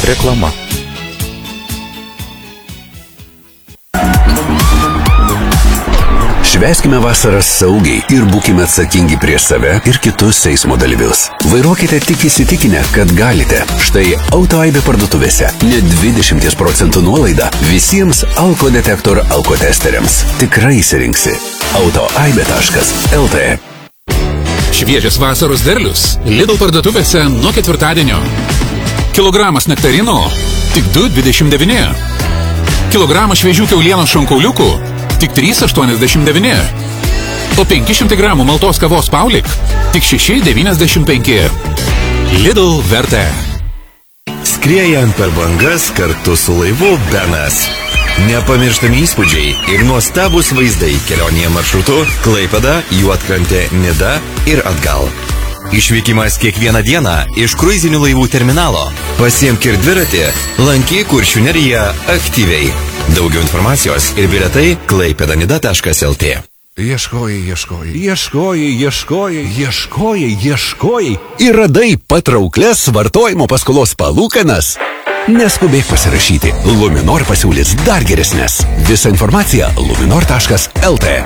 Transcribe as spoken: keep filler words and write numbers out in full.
Reklama. Švęskime vasaras saugiai ir būkime atsakingi prieš save ir kitus eismo dalyvius. Vairuokite tik įsitikinę, kad galite. Štai AutoAibė parduotuvėse net dvidešimt procentų nuolaida visiems alkodetektor alkotesteriams. Tikrai įsirinksi. autoaibė taškas el tė. Šviežias vasaros derlius Lidl parduotuvėse nuo ketvirtadienio. Kilogramas nektarino tik du dvidešimt devyni. Kilogramas šviežių kiaulienos šonkauliukų tik trys aštuoniasdešimt devyni. O penki šimtai gramų maltos kavos Paulik tik šeši devyniasdešimt penki. Lidl vertė. Skriejant per bangas kartu su laivu Benas. Nepamirštami įspūdžiai ir nuostabus vaizdai kelionėje maršrutu Klaipėda, Juodkrantė, Nida ir atgal. Išvykimas kiekvieną dieną iš kruizinių laivų terminalo. Pasiimk ir dviratį, lankyk Kuršių neriją aktyviai. Daugiau informacijos ir bilietai klaipėdanida taškas el tė. Ieškojai, ieškojai, ieškojai, ieškojai, ieškojai, ieškojai ir radai patrauklias vartojimo paskolos palūkanas. Neskubėk pasirašyti. Luminor pasiūlys dar geresnės. Visa informacija luminor taškas el tė.